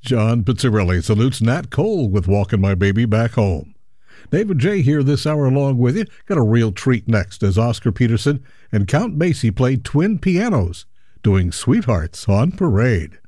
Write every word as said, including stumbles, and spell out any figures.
John Pizzarelli salutes Nat Cole with Walking My Baby Back Home. David J. here this hour along with you. Got a real treat next as Oscar Peterson and Count Basie play twin pianos doing Sweethearts on Parade.